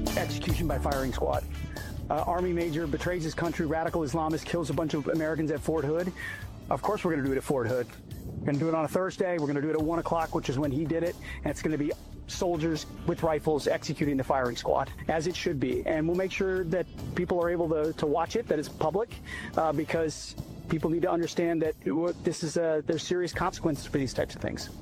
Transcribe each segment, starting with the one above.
execution by firing squad. Army major betrays his country, radical Islamist kills a bunch of Americans at Fort Hood. Of course we're going to do it at Fort Hood. We're going to do it on a Thursday. We're going to do it at 1 o'clock, which is when he did it. And it's going to be soldiers with rifles executing the firing squad, as it should be. And we'll make sure that people are able to watch it, that it's public, because people need to understand that this is there's serious consequences for these types of things.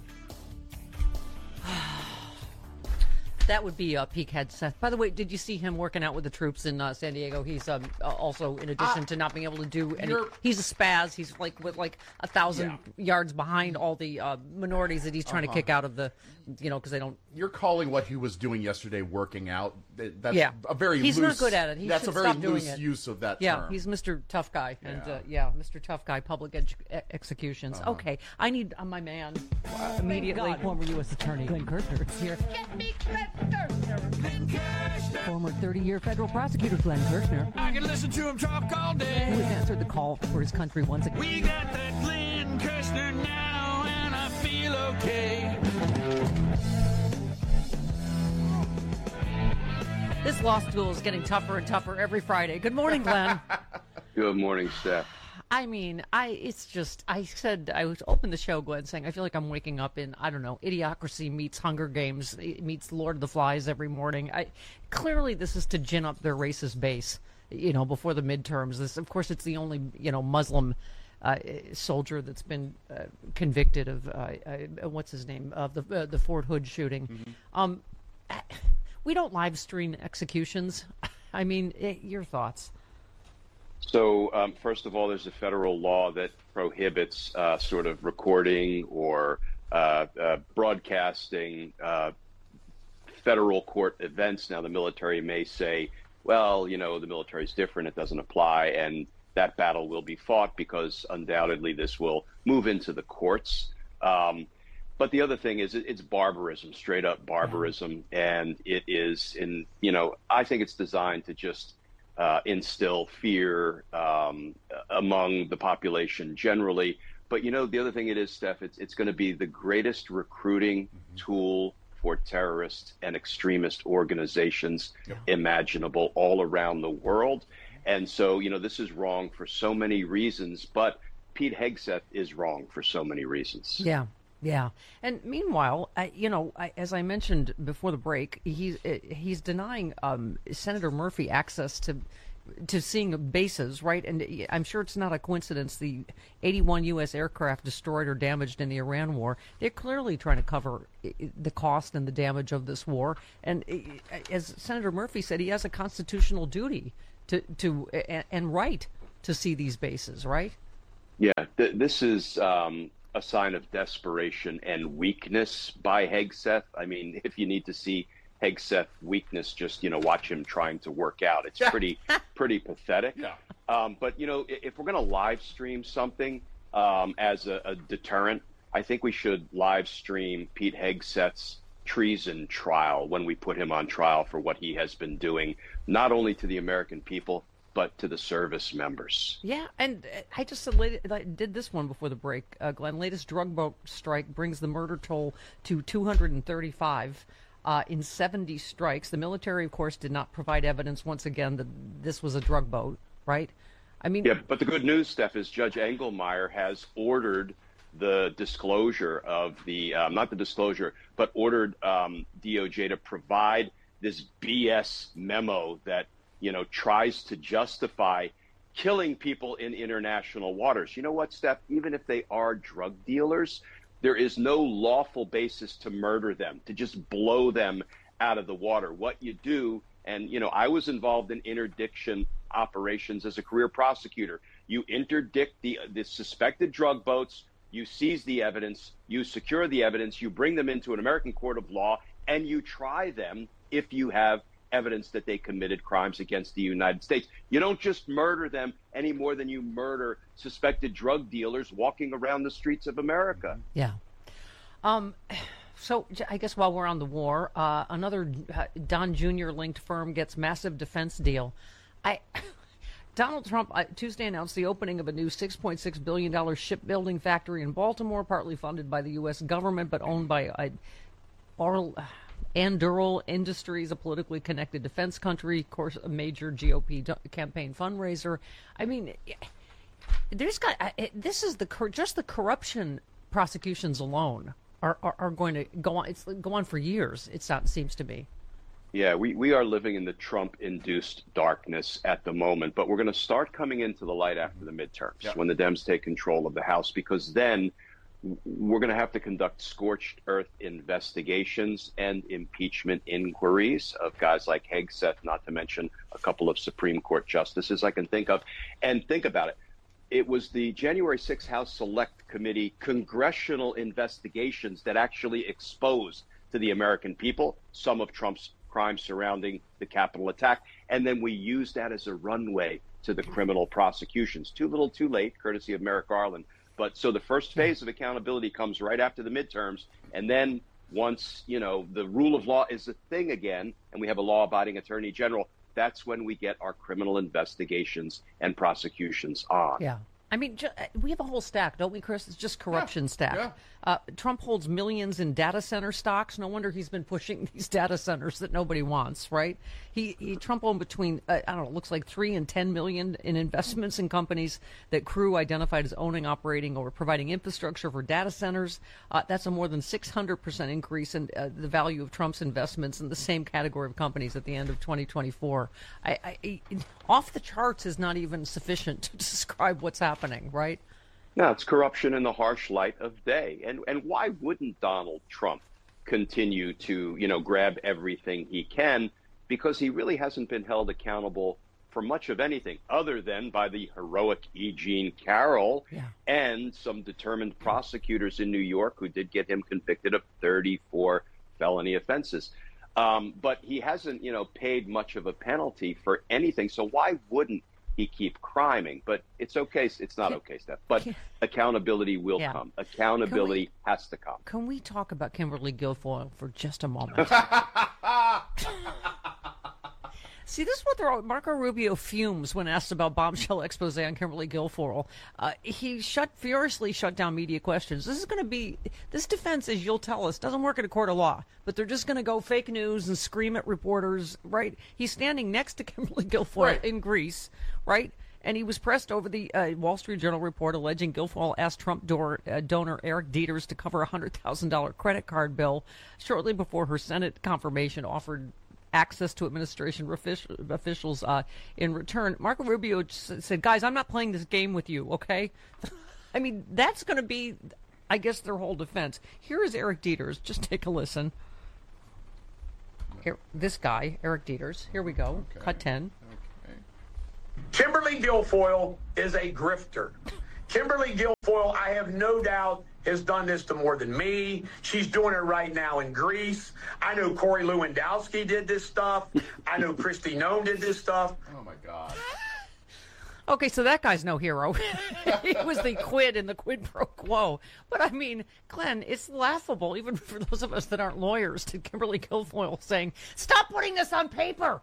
That would be Pete Hegseth. By the way, did you see him working out with the troops in San Diego? He's also, in addition to not being able to do any, he's a spaz. He's like 1,000 yards behind all the minorities that he's trying to kick out of the, because they don't. You're calling what he was doing yesterday working out. That's a very he's loose. Not good at it. He that's should a very stop doing loose it. use of that Yeah, term. he's Mr. Tough Guy, and Mr. Tough Guy, public executions. Okay, I need my man immediately. Former U.S. Attorney Glenn Kirshner is here. Get me Glenn Kirshner. Former 30-year federal prosecutor Glenn Kirshner, I can listen to him talk all who day. has answered the call for his country once again. We got that Glenn Kirshner now, and I feel okay. This law school is getting tougher and tougher every Friday. Good morning, Glenn. Good morning, Steph. I mean, I said, I was opened the show, Glenn, saying I feel like I'm waking up in, I don't know, Idiocracy meets Hunger Games, meets Lord of the Flies every morning. Clearly, this is to gin up their racist base, before the midterms. This, of course, it's the only, Muslim soldier that's been convicted of, what's his name, of the Fort Hood shooting. Mm-hmm. We don't live stream executions. I mean, your thoughts? So, first of all, there's a federal law that prohibits sort of recording or broadcasting federal court events. Now, the military may say, well, the military is different. It doesn't apply. And that battle will be fought because undoubtedly this will move into the courts. But the other thing is it's barbarism, straight up barbarism. And it is I think it's designed to just instill fear among the population generally. But, the other thing it is, Steph, it's going to be the greatest recruiting tool for terrorist and extremist organizations imaginable all around the world. And so, this is wrong for so many reasons. But Pete Hegseth is wrong for so many reasons. Yeah. Yeah, and meanwhile, as I mentioned before the break, he's denying Senator Murphy access to seeing bases, right? And I'm sure it's not a coincidence the 81 U.S. aircraft destroyed or damaged in the Iran war. They're clearly trying to cover the cost and the damage of this war. And as Senator Murphy said, he has a constitutional duty to and right to see these bases, right? Yeah, this is a sign of desperation and weakness by Hegseth. I mean, if you need to see Hegseth weakness, just, watch him trying to work out. It's pretty pathetic. Yeah. But, if we're going to live stream something as a deterrent, I think we should live stream Pete Hegseth's treason trial when we put him on trial for what he has been doing, not only to the American people, but to the service members. Yeah, and I just did this one before the break, Glenn. Latest drug boat strike brings the murder toll to 235 in 70 strikes. The military, of course, did not provide evidence once again that this was a drug boat, right? I mean, yeah, but the good news, Steph, is Judge Engelmeyer has ordered the disclosure of the, not the disclosure, but ordered DOJ to provide this BS memo that tries to justify killing people in international waters. You know what, Steph? Even if they are drug dealers, there is no lawful basis to murder them, to just blow them out of the water. What you do, and, I was involved in interdiction operations as a career prosecutor. You interdict the suspected drug boats, you seize the evidence, you secure the evidence, you bring them into an American court of law, and you try them if you have evidence that they committed crimes against the United States. You don't just murder them any more than you murder suspected drug dealers walking around the streets of America. Yeah. So I guess while we're on the war, another Don Jr. linked firm gets massive defense deal. Donald Trump Tuesday announced the opening of a new $6.6 billion shipbuilding factory in Baltimore, partly funded by the U.S. government, but owned by Anduril Industries, a politically connected defense country, of course, a major GOP campaign fundraiser. I mean, this is just the corruption prosecutions alone are going to go on. It's go on for years. It seems to me. Yeah, we are living in the Trump-induced darkness at the moment, but we're going to start coming into the light after the midterms when the Dems take control of the House, because then we're going to have to conduct scorched earth investigations and impeachment inquiries of guys like Hegseth, not to mention a couple of Supreme Court justices I can think of. And think about it. It was the January 6th House Select Committee congressional investigations that actually exposed to the American people some of Trump's crimes surrounding the Capitol attack. And then we used that as a runway to the criminal prosecutions. Too little, too late, courtesy of Merrick Garland. But so the first phase of accountability comes right after the midterms. And then once, the rule of law is a thing again, and we have a law-abiding attorney general, that's when we get our criminal investigations and prosecutions on. Yeah. I mean, we have a whole stack, don't we, Chris? It's just corruption stack. Yeah. Trump holds millions in data center stocks. No wonder he's been pushing these data centers that nobody wants, right? Trump owned between, it looks like 3 and 10 million in investments in companies that Crew identified as owning, operating, or providing infrastructure for data centers. That's a more than 600% increase in the value of Trump's investments in the same category of companies at the end of 2024. Off the charts is not even sufficient to describe what's happening, right? No, it's corruption in the harsh light of day. And why wouldn't Donald Trump continue to, grab everything he can? Because he really hasn't been held accountable for much of anything other than by the heroic E. Jean Carroll and some determined prosecutors in New York who did get him convicted of 34 felony offenses. But he hasn't, paid much of a penalty for anything. So why wouldn't he keep criming? But it's okay. It's not okay, Steph. But accountability will come. Accountability has to come. Can we talk about Kimberly Guilfoyle for just a moment? See, this is what Marco Rubio fumes when asked about bombshell expose on Kimberly Guilfoyle. He furiously shut down media questions. This defense, as you'll tell us, doesn't work in a court of law, but they're just going to go fake news and scream at reporters, right? He's standing next to Kimberly Guilfoyle in Greece, right? And he was pressed over the Wall Street Journal report alleging Guilfoyle asked Trump donor Eric Dieters to cover a $100,000 credit card bill shortly before her Senate confirmation offered access to administration officials in return. Marco Rubio said, guys, I'm not playing this game with you, okay? I mean, that's going to be, I guess, their whole defense. Here is Eric Dieters. Just take a listen. Here, this guy, Eric Dieters. Here we go. Okay. Cut 10. Okay. Kimberly Guilfoyle is a grifter. Kimberly Guilfoyle, I have no doubt, has done this to more than me. She's doing it right now in Greece. I know Corey Lewandowski did this stuff. I know Kristi Noem did this stuff. Oh, my God. Okay, so that guy's no hero. He was the quid in the quid pro quo. But, I mean, Glenn, it's laughable, even for those of us that aren't lawyers, to Kimberly Guilfoyle saying, stop putting this on paper.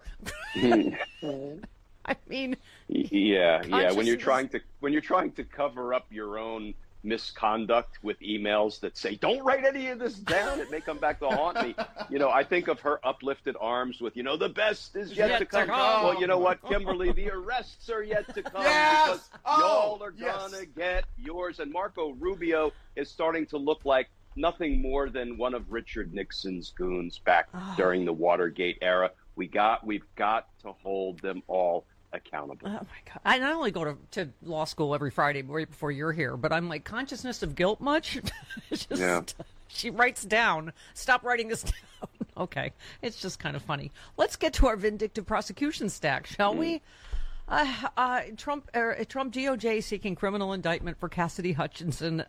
I mean, yeah. When you're trying to cover up your own misconduct with emails that say, don't write any of this down, it may come back to haunt me. I think of her uplifted arms with, the best is yet to come. Well, you know what, Kimberly, the arrests are yet to come because y'all are gonna get yours. And Marco Rubio is starting to look like nothing more than one of Richard Nixon's goons back during the Watergate era. We've got to hold them all accountable. Oh my God! I not only go to law school every Friday right before you're here, but I'm like, consciousness of guilt much? She writes down, stop writing this down. Okay, it's just kind of funny. Let's get to our vindictive prosecution stack, shall we? Trump DOJ seeking criminal indictment for Cassidy Hutchinson.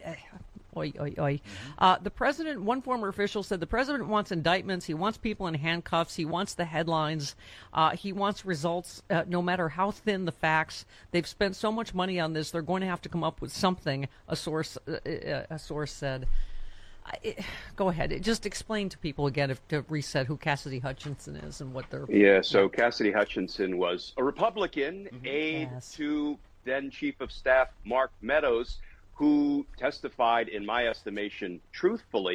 The president, one former official said the president wants indictments. He wants people in handcuffs. He wants the headlines. He wants results, no matter how thin the facts. They've spent so much money on this. They're going to have to come up with something, a source said. Go ahead. Just explain to people again, to reset, who Cassidy Hutchinson is and what they're... Yeah, so Cassidy Hutchinson was a Republican aide to then Chief of Staff Mark Meadows, who testified, in my estimation, truthfully,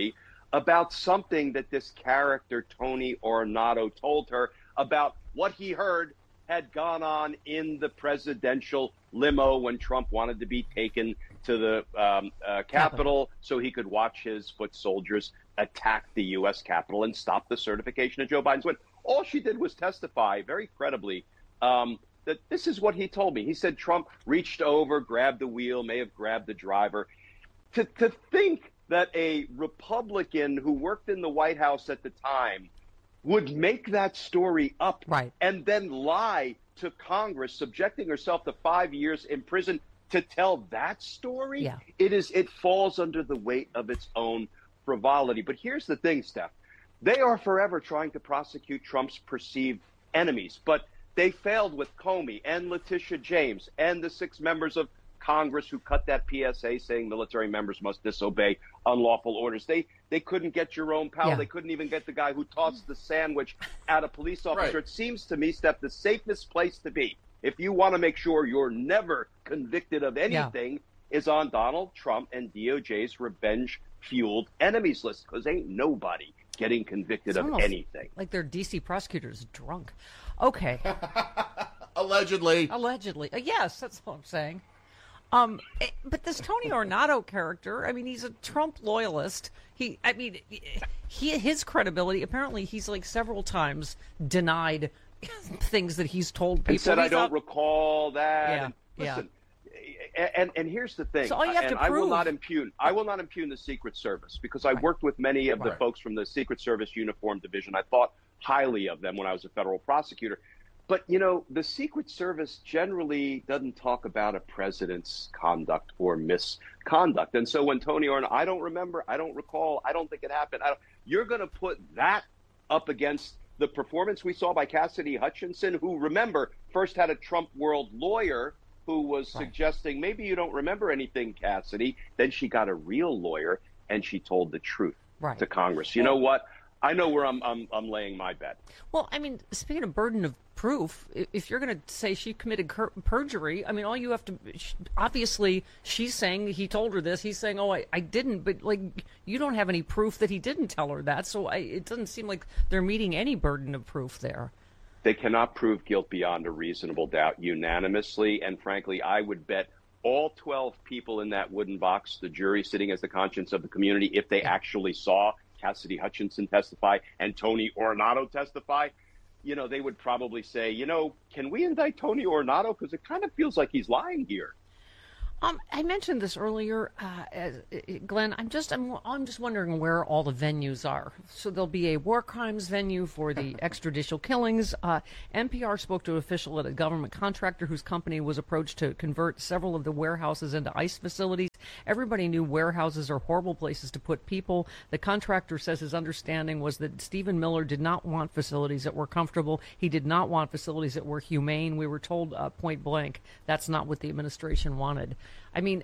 about something that this character, Tony Ornato, told her about what he heard had gone on in the presidential limo when Trump wanted to be taken to the Capitol so he could watch his foot soldiers attack the U.S. Capitol and stop the certification of Joe Biden's win. All she did was testify very credibly that this is what he told me. He said Trump reached over, grabbed the wheel, may have grabbed the driver. To think that a Republican who worked in the White House at the time would make that story up and then lie to Congress, subjecting herself to 5 years in prison to tell that story, it falls under the weight of its own frivolity. But here's the thing, Steph. They are forever trying to prosecute Trump's perceived enemies, but they failed with Comey and Letitia James and the 6 members of Congress who cut that PSA saying military members must disobey unlawful orders. They couldn't get Jerome Powell. They couldn't even get the guy who tossed the sandwich at a police officer. It seems to me, Steph, the safest place to be, if you want to make sure you're never convicted of anything, is on Donald Trump and DOJ's revenge-fueled enemies list, because ain't nobody getting convicted of anything. Like their D.C. prosecutors drunk. Okay. Allegedly. Yes, that's what I'm saying. But this Tony Ornato character, I mean, he's a Trump loyalist. His credibility, apparently he's like several times denied things that he's told people. He said, I don't recall that. Listen, and here's the thing. So all you have to prove... I will not impugn the Secret Service, because I worked with many of the folks from the Secret Service Uniform Division. I thought highly of them when I was a federal prosecutor. But, you know, the Secret Service generally doesn't talk about a president's conduct or misconduct. And so when Tony Ornato, I don't remember, I don't recall, I don't think it happened, you're going to put that up against the performance we saw by Cassidy Hutchinson, who, remember, first had a Trump world lawyer who was suggesting, maybe you don't remember anything, Cassidy. Then she got a real lawyer, and she told the truth to Congress. You know what? I know where I'm laying my bet. Well, I mean, speaking of burden of proof, if you're going to say she committed perjury, I mean, all you have to, obviously, she's saying he told her this. He's saying, oh, I didn't. But, like, you don't have any proof that he didn't tell her that. So it doesn't seem like they're meeting any burden of proof there. They cannot prove guilt beyond a reasonable doubt unanimously. And, frankly, I would bet all 12 people in that wooden box, the jury sitting as the conscience of the community, if they actually saw Cassidy Hutchinson testify and Tony Ornato testify, you know, they would probably say, you know, can we indict Tony Ornato? Because it kind of feels like he's lying here. I mentioned this earlier, Glenn. I'm just wondering where all the venues are. So there'll be a war crimes venue for the extrajudicial killings. NPR spoke to an official at a government contractor whose company was approached to convert several of the warehouses into ICE facilities. Everybody knew warehouses are horrible places to put people. The contractor says his understanding was that Stephen Miller did not want facilities that were comfortable. He did not want facilities that were humane. We were told point blank that's not what the administration wanted. I mean,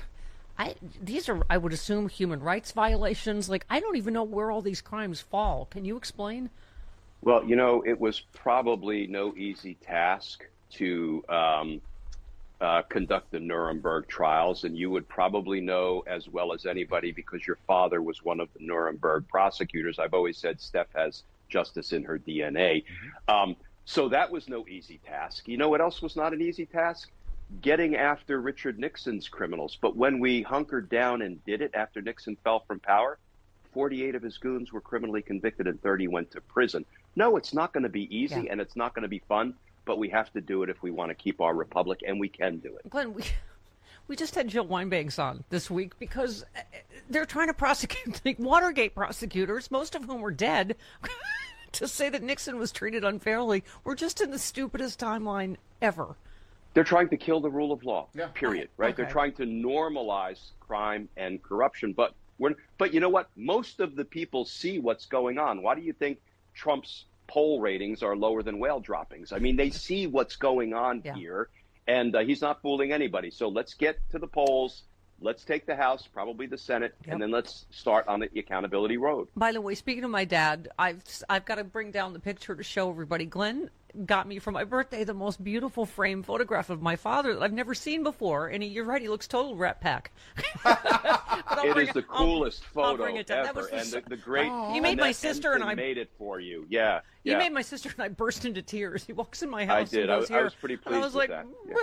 these are, I would assume, human rights violations. Like, I don't even know where all these crimes fall. Can you explain? Well, you know, it was probably no easy task to conduct the Nuremberg trials, and you would probably know as well as anybody because your father was one of the Nuremberg prosecutors. I've always said Steph has justice in her DNA. So that was no easy task. You know what else was not an easy task? Getting after Richard Nixon's criminals. But when we hunkered down and did it after Nixon fell from power, 48 of his goons were criminally convicted and 30 went to prison. No, it's not going to be easy and it's not going to be fun, but we have to do it if we want to keep our republic, and we can do it. Glenn, we just had Jill Wine-Banks on this week because they're trying to prosecute the Watergate prosecutors, most of whom were dead, to say that Nixon was treated unfairly. We're just in the stupidest timeline ever. They're trying to kill the rule of law, period, right? Okay. They're trying to normalize crime and corruption. But you know what? Most of the people see what's going on. Why do you think Trump's poll ratings are lower than whale droppings? I mean, they see what's going on here, and he's not fooling anybody. So let's get to the polls. Let's take the House, probably the Senate, and then let's start on the accountability road. By the way, speaking of my dad, I've got to bring down the picture to show everybody. Glenn got me for my birthday the most beautiful frame photograph of my father that I've never seen before. And you're right, he looks total Rat Pack. It is the coolest photo bring it down. That ever, was and the great. You made my Annette sister and Henson I made it for you. Yeah, You yeah. mid my sister and I burst into tears. He walks in my I house. did. And goes, I "Here." was pretty And I pleased was with like, that. Yeah.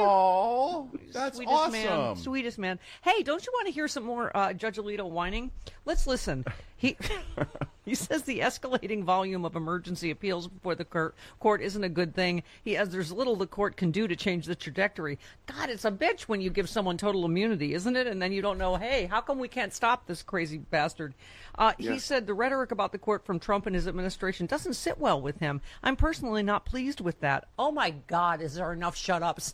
Oh, that's sweetest awesome. man, sweetest man. Hey, don't you want to hear some more Judge Alito whining? Let's listen. He says the escalating volume of emergency appeals before the court isn't a good thing. There's little the court can do to change the trajectory. God, it's a bitch when you give someone total immunity, isn't it? And then you don't know, hey, how come we can't stop this crazy bastard? He said the rhetoric about the court from Trump and his administration doesn't sit well with him. I'm personally not pleased with that. Oh, my God, is there enough shut-ups?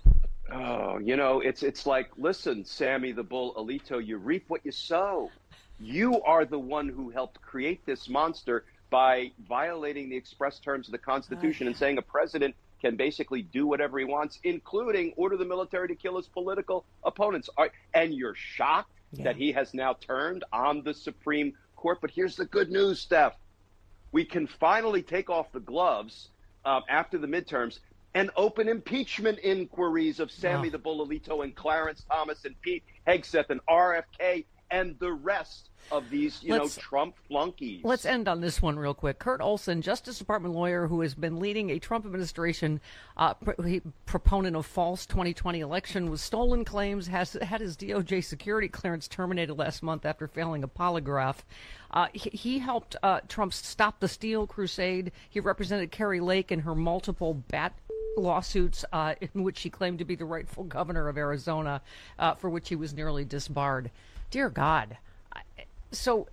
Oh, it's like, listen, Sammy the Bull Alito, you reap what you sow. You are the one who helped create this monster by violating the express terms of the Constitution and saying a president can basically do whatever he wants, including order the military to kill his political opponents. And you're shocked that he has now turned on the Supreme Court. But here's the good news, Steph. We can finally take off the gloves after the midterms and open impeachment inquiries of Sammy the Bull Alito and Clarence Thomas and Pete Hegseth and RFK and the rest of these, Trump flunkies. Let's end on this one real quick. Kurt Olson, Justice Department lawyer who has been leading a Trump administration proponent of false 2020 election with stolen claims, has had his DOJ security clearance terminated last month after failing a polygraph. He helped Trump stop the Steal crusade. He represented Carrie Lake in her multiple bat lawsuits in which she claimed to be the rightful governor of Arizona, for which he was nearly disbarred. Dear God. So,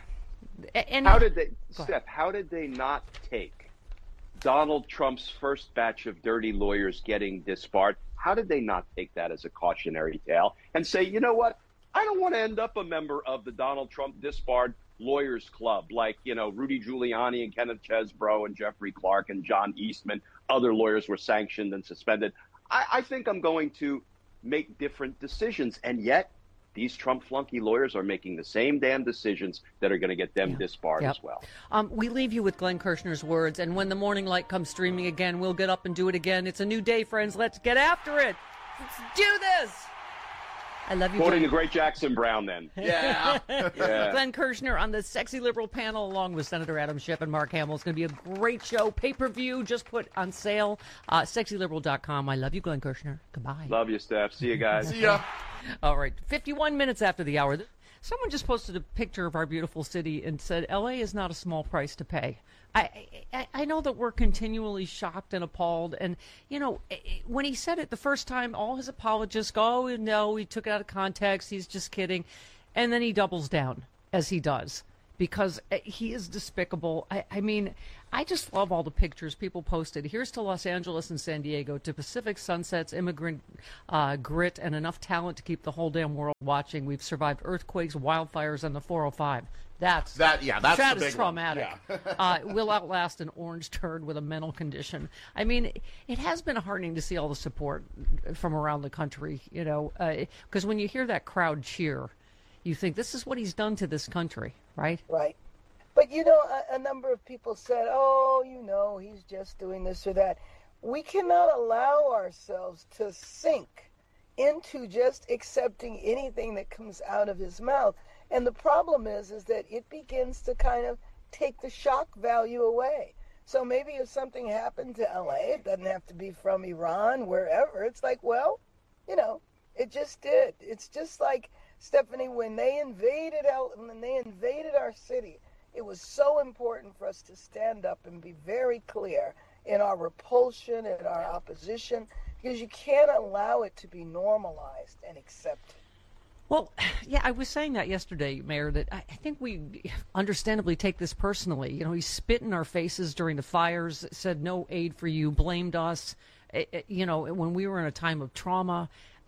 and how did they not take Donald Trump's first batch of dirty lawyers getting disbarred? How did they not take that as a cautionary tale and say, you know what? I don't want to end up a member of the Donald Trump disbarred lawyers club, like, Rudy Giuliani and Kenneth Chesebro and Jeffrey Clark and John Eastman. Other lawyers were sanctioned and suspended. I think I'm going to make different decisions. And yet, these Trump flunky lawyers are making the same damn decisions that are going to get them disbarred as well. We leave you with Glenn Kirshner's words, and when the morning light comes streaming again, we'll get up and do it again. It's a new day, friends. Let's get after it. Let's do this. I love you, Quoting Glenn. the great Jackson Brown, then. Yeah. Glenn Kirshner on the Sexy Liberal panel, along with Senator Adam Schiff and Mark Hamill. It's going to be a great show. Pay-per-view just put on sale. SexyLiberal.com. I love you, Glenn Kirshner. Goodbye. Love you, Steph. See you guys. See ya. All right. 51 minutes after the hour. Someone just posted a picture of our beautiful city and said, L.A. is not a small price to pay. I know that we're continually shocked and appalled. And, when he said it the first time, all his apologists go, oh, no, he took it out of context. He's just kidding. And then he doubles down, as he does, because he is despicable. I mean, I just love all the pictures people posted. Here's to Los Angeles and San Diego, to Pacific sunsets, immigrant grit, and enough talent to keep the whole damn world watching. We've survived earthquakes, wildfires, and the 405. That's the big traumatic. One. Yeah. Will outlast an orange turd with a mental condition. I mean, it has been heartening to see all the support from around the country, because when you hear that crowd cheer, you think this is what he's done to this country, right? Right. But, a number of people said, oh, he's just doing this or that. We cannot allow ourselves to sink into just accepting anything that comes out of his mouth. And the problem is that it begins to kind of take the shock value away. So maybe if something happened to LA, it doesn't have to be from Iran, wherever. It's like, well, it just did. It's just like, Stephanie, when they invaded our city, it was so important for us to stand up and be very clear in our repulsion and our opposition, because you can't allow it to be normalized and accepted. Well, yeah, I was saying that yesterday, Mayor, that I think we understandably take this personally. He spit in our faces during the fires, said no aid for you, blamed us. When we were in a time of trauma,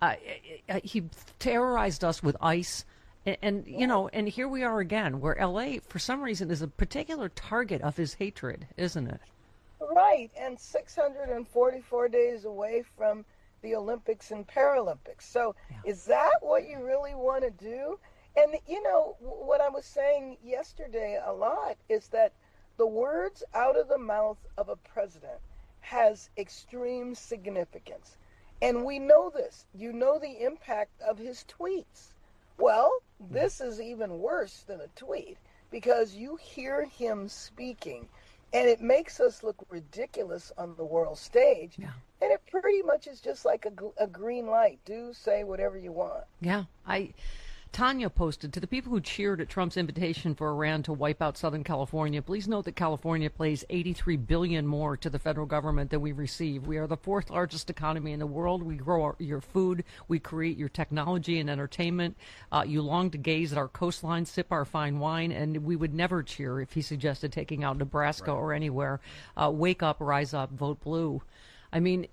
he terrorized us with ICE. And here we are again, where L.A., for some reason, is a particular target of his hatred, isn't it? Right, and 644 days away from the Olympics and Paralympics. So is that what you really want to do? And, what I was saying yesterday a lot is that the words out of the mouth of a president has extreme significance. And we know this. The impact of his tweets. Well, this is even worse than a tweet because you hear him speaking and it makes us look ridiculous on the world stage. Yeah. And it pretty much is just like a green light. Do say whatever you want. Yeah. Tanya posted, to the people who cheered at Trump's invitation for Iran to wipe out Southern California, please note that California pays $83 billion more to the federal government than we receive. We are the fourth largest economy in the world. We grow your food. We create your technology and entertainment. You long to gaze at our coastline, sip our fine wine, and we would never cheer if he suggested taking out Nebraska or anywhere. Wake up, rise up, vote blue. I mean...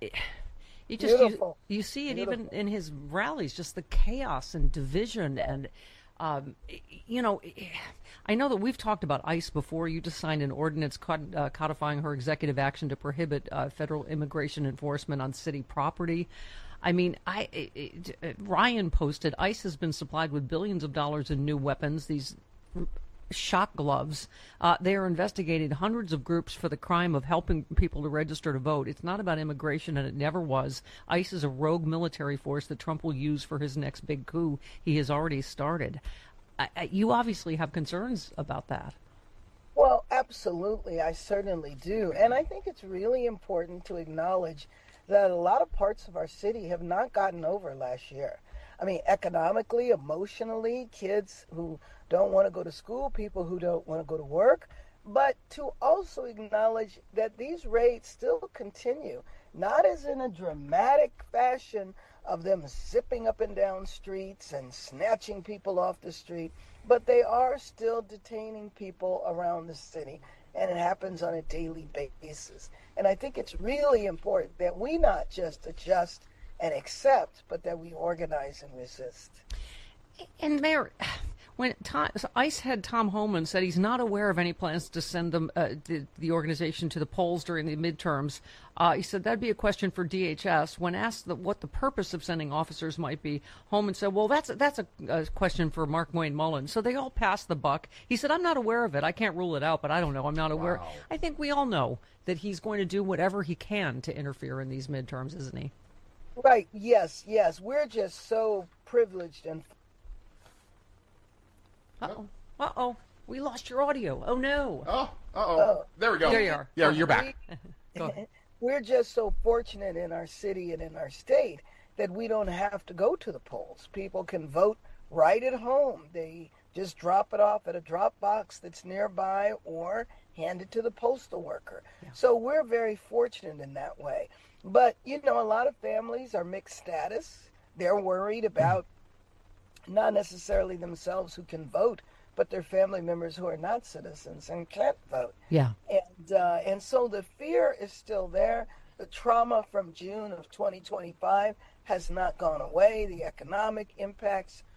You see it even in his rallies, just the chaos and division. And, I know that we've talked about ICE before. You just signed an ordinance codifying her executive action to prohibit federal immigration enforcement on city property. I mean, Ryan posted, ICE has been supplied with billions of dollars in new weapons. These shock gloves. They are investigating hundreds of groups for the crime of helping people to register to vote. It's not about immigration, and it never was. ICE is a rogue military force that Trump will use for his next big coup he has already started. You obviously have concerns about that. Well, absolutely. I certainly do. And I think it's really important to acknowledge that a lot of parts of our city have not gotten over last year. I mean, economically, emotionally, kids who don't want to go to school, people who don't want to go to work, but to also acknowledge that these raids still continue, not as in a dramatic fashion of them zipping up and down streets and snatching people off the street, but they are still detaining people around the city, and it happens on a daily basis. And I think it's really important that we not just adjust and accept, but that we organize and resist. And Mayor, when ICE head Tom Homan said he's not aware of any plans to send them the organization to the polls during the midterms, he said that'd be a question for DHS. When asked what the purpose of sending officers might be, Homan said, well, that's a question for Mark Wayne Mullen. So they all passed the buck. He said, I'm not aware of it. I can't rule it out, but I don't know. I'm not aware. Wow. I think we all know that he's going to do whatever he can to interfere in these midterms, isn't he? Right. Yes. We're just so privileged and... Uh-oh. We lost your audio. Oh, no. There we go. There you are. Yeah, you're back. Go ahead. We're just so fortunate in our city and in our state that we don't have to go to the polls. People can vote right at home. They just drop it off at a drop box that's nearby or hand it to the postal worker. Yeah. So we're very fortunate in that way. But, a lot of families are mixed status. They're worried about not necessarily themselves who can vote, but their family members who are not citizens and can't vote. Yeah. And so the fear is still there. The trauma from June of 2025 has not gone away. The economic impacts